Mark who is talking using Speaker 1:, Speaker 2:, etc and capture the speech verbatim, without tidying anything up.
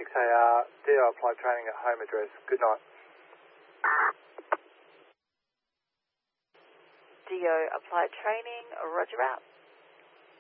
Speaker 1: six A R, D O applied training at home address. Good night.
Speaker 2: D O applied training, roger out.